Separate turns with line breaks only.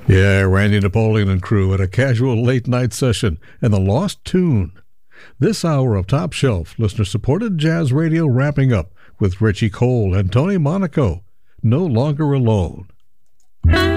Yeah, Randy Napoleon and crew at a casual late-night session and the Lost Tune. This hour of Top Shelf, listener-supported jazz radio wrapping up with Richie Cole and Tony Monaco, No Longer Alone.